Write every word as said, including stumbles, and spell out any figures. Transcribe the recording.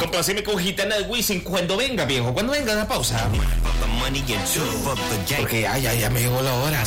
Compláceme con Gitana de Wisin cuando venga, viejo. Cuando venga la pausa. Porque ya, ya, ya me llegó la hora.